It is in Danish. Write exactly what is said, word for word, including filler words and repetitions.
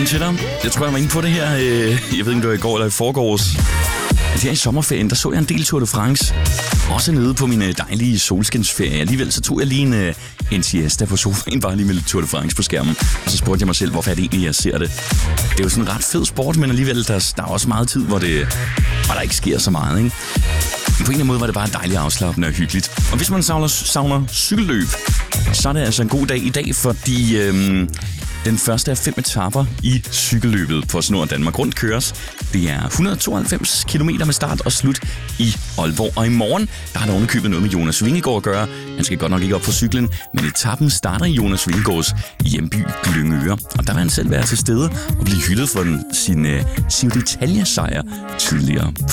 morgen til dig. Jeg tror, jeg var inde på det her, øh, jeg ved ikke, om det var i går eller i forgårs. Her i sommerferien, der så jeg en del Tour de France. Også nede på min dejlige solskinsferie. Alligevel så tog jeg lige en, en siesta på sofaen, bare lige med lidt Tour de France på skærmen. Og så spurgte jeg mig selv, hvorfor er det egentlig, jeg ser det. Det er jo sådan en ret fed sport, men alligevel, der, der er også meget tid, hvor, det, hvor der ikke sker så meget, ikke? Men på en eller anden måde var det bare dejligt afslappende og hyggeligt. Og hvis man savner, savner cykelløb, så er det altså en god dag i dag, fordi øhm, den første af fem etaper i cykelløbet på Snor Danmark Rundt køres. Det er et hundrede og tooghalvfems kilometer med start og slut i Aalborg. Og i morgen, der har der ovenikøbet noget med Jonas Vingegaard at gøre. Han skal godt nok ikke op på cyklen, men etappen starter i Jonas Vingegaards hjemby Glyngøre. Og der vil han selv være til stede og blive hyldet for den, sin uh, Giro d'Italia-sejr tidligere